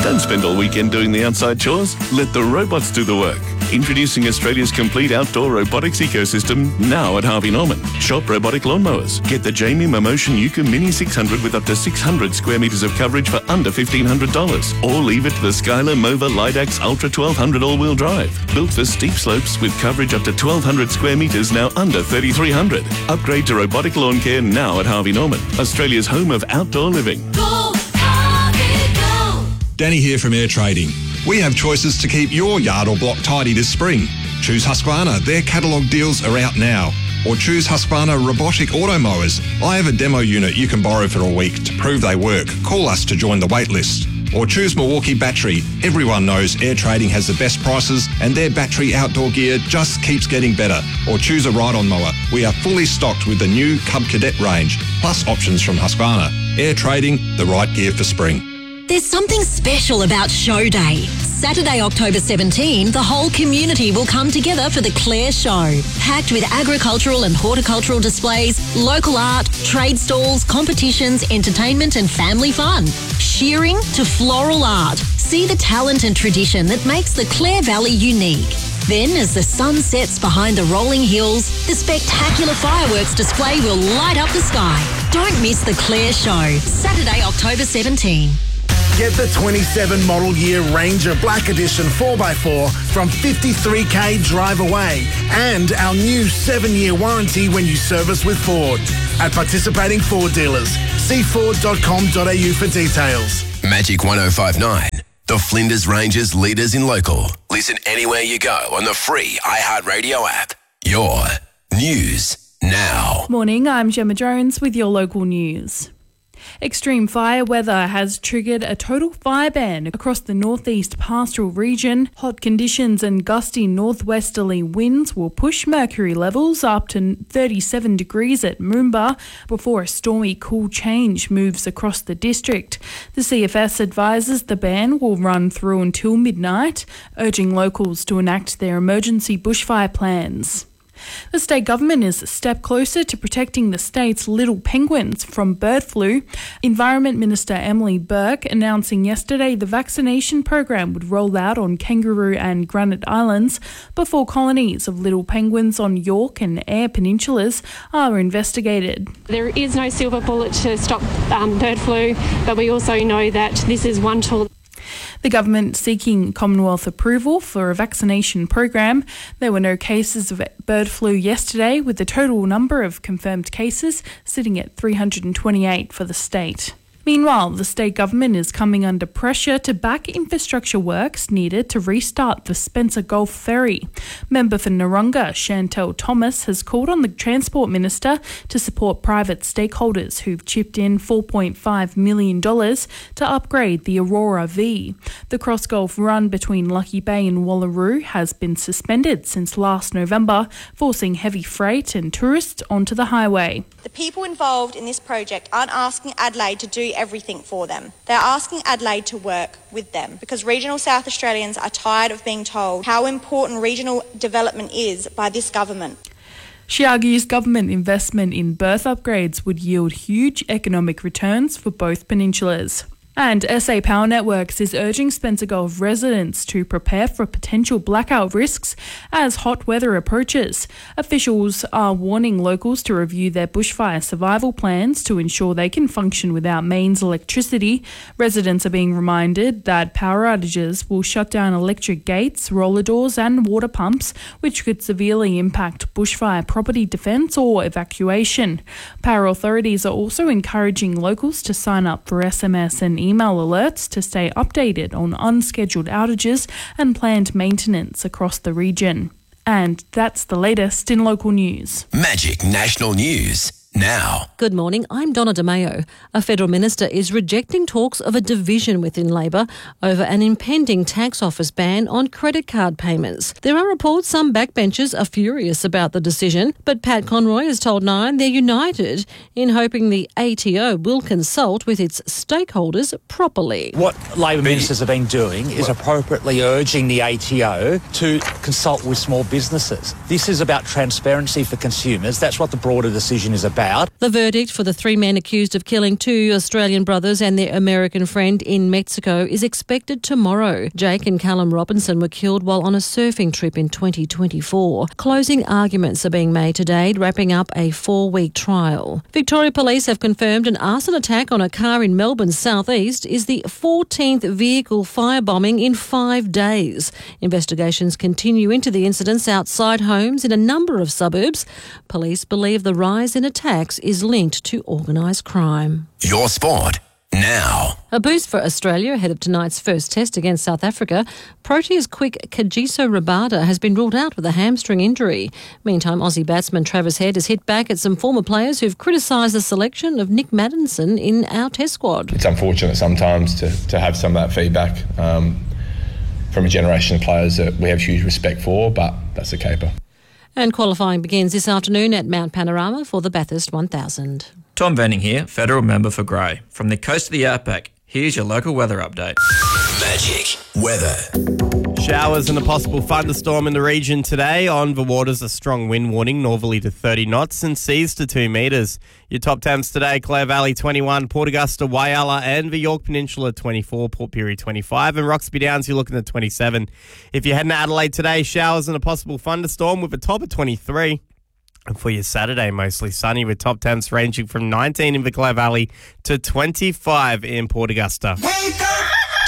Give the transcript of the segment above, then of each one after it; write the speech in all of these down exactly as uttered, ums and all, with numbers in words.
Don't spend all weekend doing the outside chores. Let the robots do the work. Introducing Australia's complete outdoor robotics ecosystem now at Harvey Norman. Shop robotic lawnmowers. Get the Jamie Momotion Yuka Mini six hundred with up to six hundred square metres of coverage for under fifteen hundred dollars. Or leave it to the Skylar Mova Lidax Ultra twelve hundred all-wheel drive. Built for steep slopes with coverage up to twelve hundred square metres, now under thirty-three hundred. Upgrade to robotic lawn care now at Harvey Norman, Australia's home of outdoor living. Go, Harvey, go. Danny here from Air Trading. We have choices to keep your yard or block tidy this spring. Choose Husqvarna. Their catalogue deals are out now. Or choose Husqvarna robotic auto mowers. I have a demo unit you can borrow for a week to prove they work. Call us to join the wait list. Or choose Milwaukee Battery. Everyone knows Air Trading has the best prices and their battery outdoor gear just keeps getting better. Or choose a ride-on mower. We are fully stocked with the new Cub Cadet range, plus options from Husqvarna. Air Trading, the right gear for spring. There's something special about Show Day. Saturday, October seventeenth, the whole community will come together for the Clare Show. Packed with agricultural and horticultural displays, local art, trade stalls, competitions, entertainment and family fun. Shearing to floral art. See the talent and tradition that makes the Clare Valley unique. Then, as the sun sets behind the rolling hills, the spectacular fireworks display will light up the sky. Don't miss the Clare Show. Saturday, October seventeenth. Get the twenty-seven model year Ranger Black Edition four by four from fifty-three k drive away and our new seven year warranty when you service with Ford. At participating Ford dealers, see ford dot com dot a u for details. Magic one oh five point nine, the Flinders Ranges leaders in local. Listen anywhere you go on the free iHeartRadio app. Your news now. Morning, I'm Gemma Jones with your local news. Extreme fire weather has triggered a total fire ban across the northeast pastoral region. Hot conditions and gusty northwesterly winds will push mercury levels up to thirty-seven degrees at Moomba before a stormy cool change moves across the district. The C F S advises the ban will run through until midnight, urging locals to enact their emergency bushfire plans. The state government is a step closer to protecting the state's little penguins from bird flu. Environment Minister Emily Burke announcing yesterday the vaccination program would roll out on Kangaroo and Granite Islands before colonies of little penguins on York and Eyre Peninsulas are investigated. There is no silver bullet to stop um, bird flu, but we also know that this is one tool. The government seeking Commonwealth approval for a vaccination program. There were no cases of bird flu yesterday, with the total number of confirmed cases sitting at three hundred twenty-eight for the state. Meanwhile, the state government is coming under pressure to back infrastructure works needed to restart the Spencer Gulf Ferry. Member for Narunga, Chantel Thomas, has called on the Transport Minister to support private stakeholders who've chipped in four point five million dollars to upgrade the Aurora V. The cross-Gulf run between Lucky Bay and Wallaroo has been suspended since last November, forcing heavy freight and tourists onto the highway. The people involved in this project aren't asking Adelaide to do everything for them. They're asking Adelaide to work with them because regional South Australians are tired of being told how important regional development is by this government. She argues government investment in berth upgrades would yield huge economic returns for both peninsulas. And S A Power Networks is urging Spencer Gulf residents to prepare for potential blackout risks as hot weather approaches. Officials are warning locals to review their bushfire survival plans to ensure they can function without mains electricity. Residents are being reminded that power outages will shut down electric gates, roller doors and water pumps, which could severely impact bushfire property defence or evacuation. Power authorities are also encouraging locals to sign up for S M S and email alerts to stay updated on unscheduled outages and planned maintenance across the region. And that's the latest in local news. Magic National News now. Good morning, I'm Donna DeMayo. A federal minister is rejecting talks of a division within Labor over an impending tax office ban on credit card payments. There are reports some backbenchers are furious about the decision, but Pat Conroy has told Nine they're united in hoping the A T O will consult with its stakeholders properly. What Labor ministers have been doing is appropriately urging the A T O to consult with small businesses. This is about transparency for consumers. That's what the broader decision is about. about. The verdict for the three men accused of killing two Australian brothers and their American friend in Mexico is expected tomorrow. Jake and Callum Robinson were killed while on a surfing trip in twenty twenty-four. Closing arguments are being made today, wrapping up a four-week trial. Victoria Police have confirmed an arson attack on a car in Melbourne's southeast is the fourteenth vehicle firebombing in five days. Investigations continue into the incidents outside homes in a number of suburbs. Police believe the rise in attacks is linked to organised crime. Your sport now. A boost for Australia ahead of tonight's first test against South Africa. Proteas quick Kagiso Rabada has been ruled out with a hamstring injury. Meantime, Aussie batsman Travis Head has hit back at some former players who've criticised the selection of Nick Maddinson in our test squad. It's unfortunate sometimes to, to have some of that feedback um, from a generation of players that we have huge respect for, but that's a caper. And qualifying begins this afternoon at Mount Panorama for the Bathurst one thousand. Tom Venning here, federal member for Grey. From the coast of the outback, here's your local weather update. Magic weather. Showers and a possible thunderstorm in the region today. On the waters, a strong wind warning, northerly to thirty knots and seas to two metres. Your top temps today, Clare Valley twenty-one, Port Augusta, Whyalla and the York Peninsula twenty-four, Port Pirie twenty-five and Roxby Downs you're looking at twenty-seven. If you're heading to Adelaide today, showers and a possible thunderstorm with a top of twenty-three. And for your Saturday, mostly sunny with top temps ranging from nineteen in the Clare Valley to twenty-five in Port Augusta. Wake up!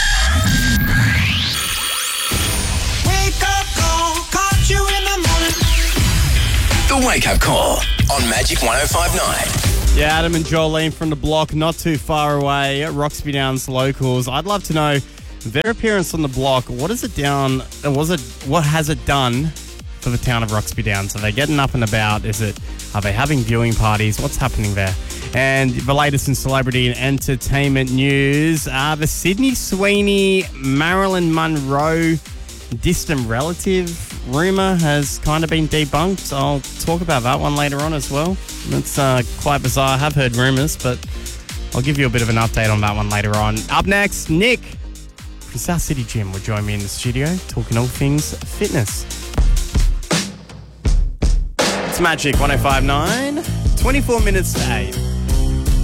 Wake up call, caught you in the morning. The Wake Up Call on Magic one oh five point nine. Yeah, Adam and Jolene from the block, not too far away, Roxby Downs locals. I'd love to know their appearance on the block. What is it down? Was it? What has it done for the town of Roxby Downs? Are they getting up and about? Is it? Are they having viewing parties? What's happening there? And the latest in celebrity and entertainment news: uh, the Sydney Sweeney, Marilyn Monroe distant relative rumour has kind of been debunked. I'll talk about that one later on as well. It's uh, quite bizarre. I have heard rumours, but I'll give you a bit of an update on that one later on. Up next, Nick from South City Gym will join me in the studio talking all things fitness. It's Magic one oh five point nine, twenty-four minutes to eight.